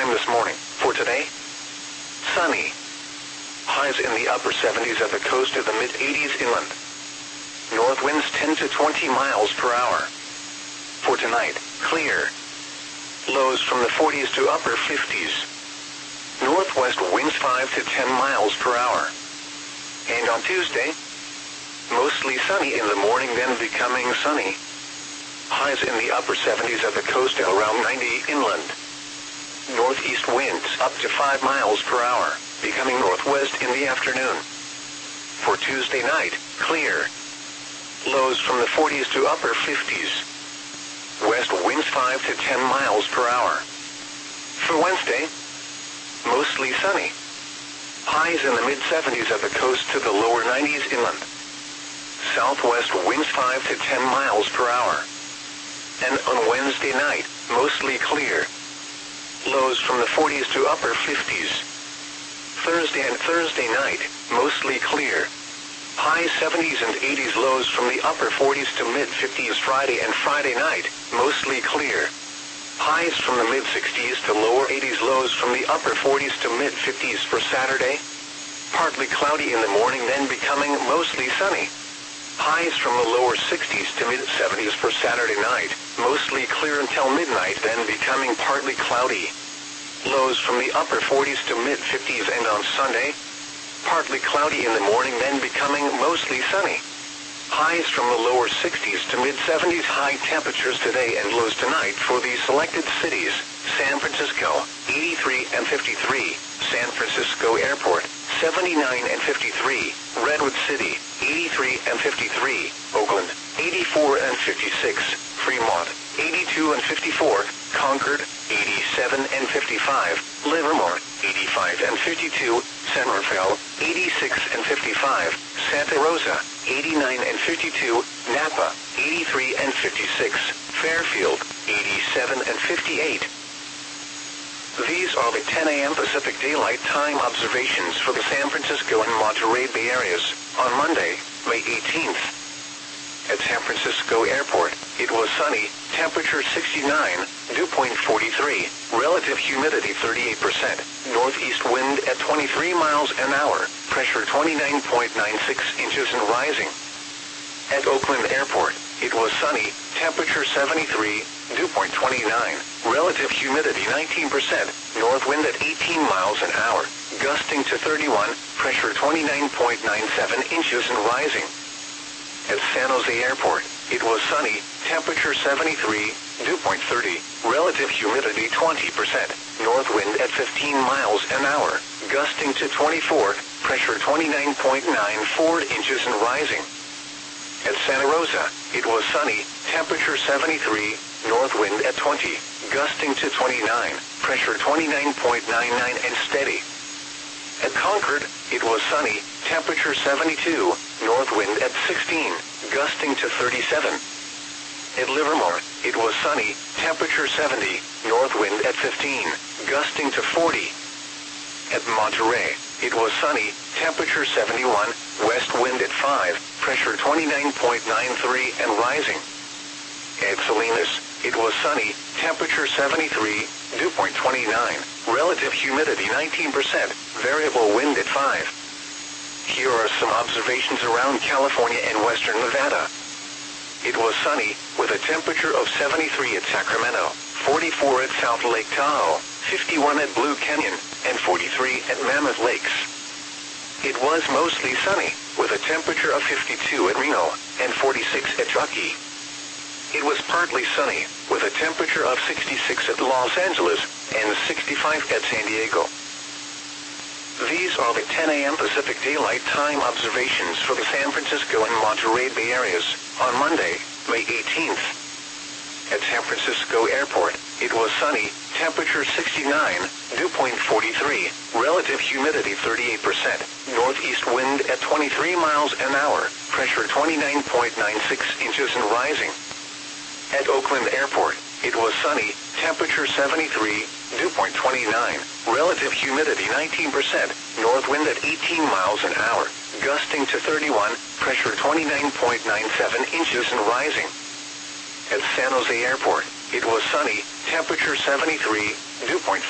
time this morning. For today, sunny. Highs in the upper 70s at the coast to the mid-80s inland. North winds 10 to 20 miles per hour. For tonight, clear. Lows from the 40s to upper 50s. Northwest winds 5 to 10 miles per hour. And on Tuesday, mostly sunny in the morning, then becoming sunny. Highs in the upper 70s at the coast and around 90 inland. Northeast winds up to 5 miles per hour, becoming northwest in the afternoon. For Tuesday night, clear. Lows from the 40s to upper 50s. West winds 5 to 10 miles per hour. For Wednesday, mostly sunny. Highs in the mid-70s at the coast to the lower 90s inland. Southwest winds 5 to 10 miles per hour. And on Wednesday night, mostly clear. Lows from the 40s to upper 50s. Thursday and Thursday night, mostly clear. High 70s and 80s, lows from the upper 40s to mid-50s. Friday and Friday night, mostly clear. Highs from the mid-60s to lower 80s, lows from the upper 40s to mid-50s. For Saturday, partly cloudy in the morning, then becoming mostly sunny. Highs from the lower 60s to mid-70s. For Saturday night, mostly clear until midnight, then becoming partly cloudy. Lows from the upper 40s to mid-50s. And on Sunday, partly cloudy in the morning, then becoming mostly sunny. Highs from the lower 60s to mid-70s. High temperatures today and lows tonight for the selected cities: San Francisco, 83 and 53, San Francisco Airport, 79 and 53, Redwood City, 83 and 53, Oakland, 84 and 56, Fremont, 82 and 54, Concord, 87 and 55, Livermore, 85 and 52, San Rafael, 86 and 55, Santa Rosa, 89 and 52, Napa, 83 and 56, Fairfield, 87 and 58. These are the 10 a.m. Pacific Daylight Time observations for the San Francisco and Monterey Bay areas on Monday, May 18th. At San Francisco Airport, it was sunny, temperature 69, dew point 43, relative humidity 38%, northeast wind at 23 miles an hour, pressure 29.96 inches and rising. At Oakland Airport, it was sunny, temperature 73, dew point 29, relative humidity 19%, north wind at 18 miles an hour, gusting to 31, pressure 29.97 inches and rising. At San Jose Airport, it was sunny, temperature 73, dew point 30, relative humidity 20%, north wind at 15 miles an hour, gusting to 24, pressure 29.94 inches and rising. At Santa Rosa, it was sunny, temperature 73, north wind at 20, gusting to 29, pressure 29.99 and steady. At Concord, it was sunny, temperature 72, north wind at 16, gusting to 37. At Livermore, it was sunny, temperature 70, north wind at 15, gusting to 40. At Monterey, it was sunny, temperature 71, west wind at 5, pressure 29.93 and rising. At Salinas, it was sunny, temperature 73, dew point 29, relative humidity 19%, variable wind at 5. Here are some observations around California and western Nevada. It was sunny, with a temperature of 73 at Sacramento, 44 at South Lake Tahoe, 51 at Blue Canyon, and 43 at Mammoth Lakes. It was mostly sunny, with a temperature of 52 at Reno, and 46 at Truckee. It was partly sunny, with a temperature of 66 at Los Angeles, and 65 at San Diego. These are the 10 a.m. Pacific Daylight Time observations for the San Francisco and Monterey Bay areas on Monday, May 18th. At San Francisco Airport, it was sunny, temperature 69, dew point 43, relative humidity 38%, northeast wind at 23 miles an hour, pressure 29.96 inches and rising. At Oakland Airport, it was sunny, temperature 73, dew point 29, relative humidity 19%, north wind at 18 miles an hour, gusting to 31, pressure 29.97 inches and rising. At San Jose Airport, it was sunny, temperature 73, dew point